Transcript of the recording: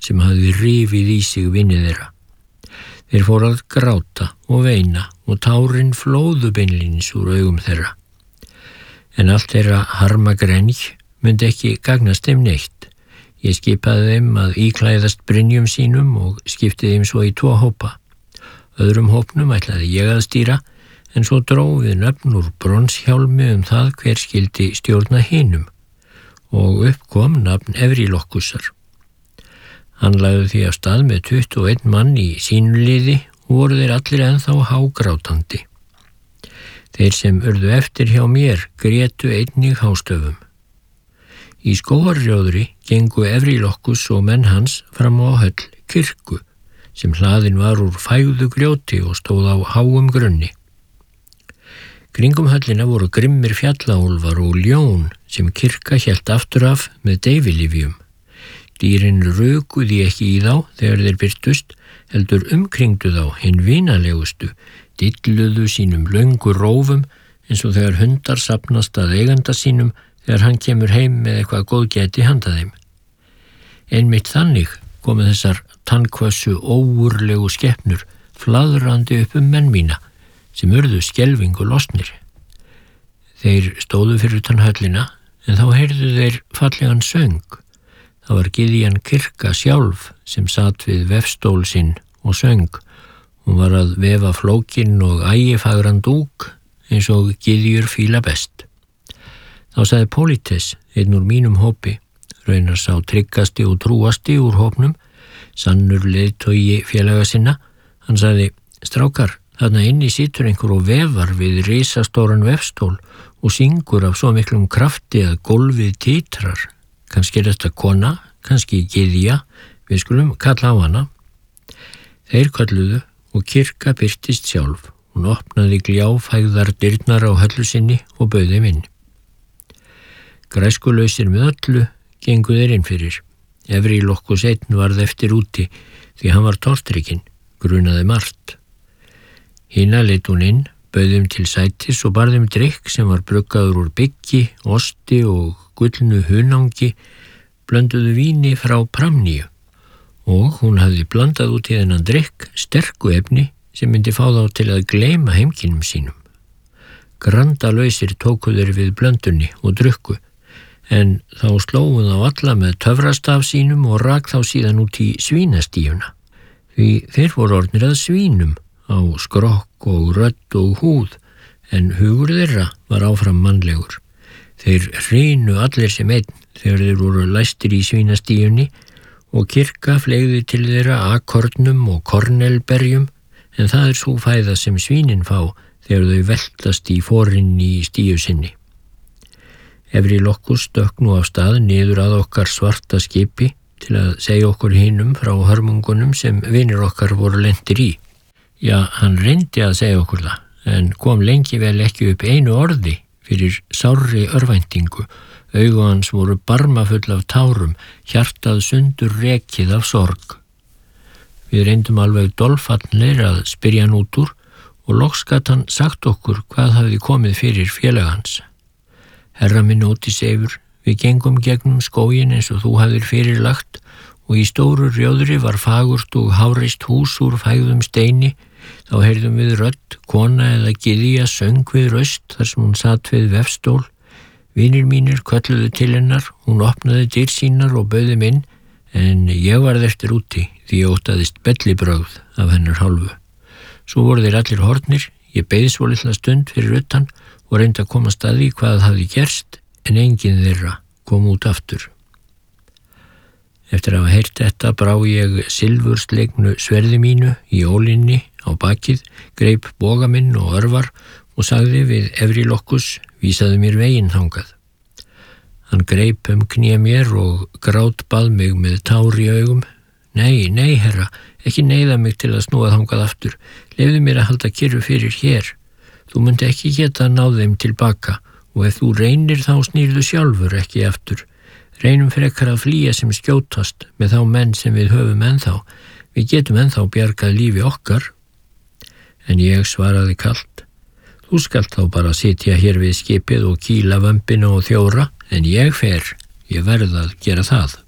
sem hafði rifið í sig vini þeirra. Þeir fóru að gráta og veina og tárin flóðu beinlínis úr augum þeirra. En allt þeirra harmagrenj myndi ekki gagnast þeim neitt. Ég skipaði þeim að íklæðast brynjum sínum og skipti þeim svo í 2 hópa. Öðrum hópnum ætlaði ég að stýra, en svo dró við nöfn úr bronshjálmi það hver skildi stjórna hinum og upp kom nafn Evrílokkusar. Hann lagði því af stað með 21 mann í sínu liði og voru þeir allir ennþá hágrátandi. Þeir sem urðu eftir hjá mér grétu einnig hástöfum. Í skógarrjóðri gengu Evrílokkus og menn hans fram á höll kirkju sem hlaðin var úr fægðu grjóti og stóð á háum grunni. Kringum höllina voru grimmir fjallaúlfar og ljón sem kirkja hélt aftur af með deyfilyfjum. Dýrin rukuði ekki í þá þegar þeir birtust, heldur umkringdu þá hinn vinalegustu, dilluðu sínum löngu rófum eins og þegar hundar safnast að eiganda sínum þegar hann kemur heim með eitthvað góðgæti handa þeim. Einmitt þannig komu þessar tannkvössu óurlegu skepnur flaðrandi upp menn mína sem urðu skelfingu lostnir. Þeir stóðu fyrir utan höllina, en þá heyrðu þeir fallegan söng. Það var gyðjan Kirka sjálf sem satt við vefstól sinn og söng. Hún var að vefa flókin og ægifagran dúk eins og gyðjur fíla best. Þá sagði Pólites, einn úr mínum hópi, raunar sá tryggasti og trúasti úr hópnum, sannur leiðtogi félaga sinna. Hann sagði, strákar, þarna inni situr einhver og vefar við risastóran vefstól og syngur af svo miklum krafti að gólfið titrar. Kannski þetta kona, kannski gyðja, við skulum kalla á hana. Þeir kölluðu og Kirka birtist sjálf. Hún opnaði gljáfægðar dyrnar á höllu sinni og bauð þeim inn. Græskulausir með öllu gengu þeir inn fyrir. Evrílokkus einn varð eftir úti því hann var tortrygginn, grunaði margt. Hina leit hún inn, bauð þeim til sætis og bar þeim drykk sem var bruggaður úr byggi, osti og gullnu hunangi, blönduðu víni frá Pramníu og hún hafði blandað út í þennan drykk sterku efni sem myndi fá þá til að gleyma heimkynnum sínum. Grandalausir tóku þeir við blöndunni og drukku, en þá slógu þá alla með töfrastaf sínum og rak þá síðan út í svínastíuna, því þeir voru orðnir að svínum á skrokk og rödd og húð, en hugur þeirra var áfram mannlegur. Þeir hrínu allir sem einn þegar þeir voru læstir í svínastíunni og Kirka fleygði til þeirra akornum og kornelberjum, en það svo fæða sem svínin fá þegar þau veltast í forinn í stíu sinni. Evrílokkus stökk nú af stað niður að okkar svarta skipi til að segja okkur hinum frá hörmungunum sem vinir okkar voru lentir í. Já, hann reyndi að segja okkur það, en kom lengi vel ekki upp einu orði fyrir sárri örvæntingu. Augu hans voru barmafull af tárum, hjartað sundur rekið af sorg. Við reyndum alveg dolfallnir að spyrja hann út úr og loks gat hann sagt okkur hvað hafði komið fyrir félagans. Herra minn Ódysseifur, við gengum gegnum skóginn eins og þú hafðir fyrirlagt og í stóru rjóðri var fagurt og hárist hús úr fægðum steini. Þá heyrðum við rödd, kona eða gyðja söng við raust þar sem hún satt við vefstól. Vinir mínir kölluðu til hennar, hún opnaði dyr sínar og bauði minn, en ég varð eftir úti því ég óttaðist bellibrögð af hennar hálfu. Svo voru þeir allir horfnir, ég beið svo litla stund fyrir utan og reyndi að komast að því hvað hafði gerst, en enginn þeirra kom út aftur. Eftir að hafa heyrt þetta brá ég silfurslegnu sverði mínu í ólinni á bakið, greip boga minn og örvar og sagði við Evrílokkus, vísaði mér veginn þangað. Hann greip kné mér og grátbað mig með tár í augum. Nei, herra, ekki neyða mig til að snúa þangað aftur. Leyfðu mér að halda kyrru fyrir hér. Þú mundi ekki geta náð þeim tilbaka og ef þú reynir þá snýrðu sjálfur ekki aftur. Reynum frekar að flýja sem skjótast með þá menn sem við höfum ennþá. Við getum ennþá bjargað lífi okkar. En ég svaraði kalt. Þú skalt þá bara sitja hér við skipið og kýla vömbina og þjóra, en ég fer, ég verð að gera það.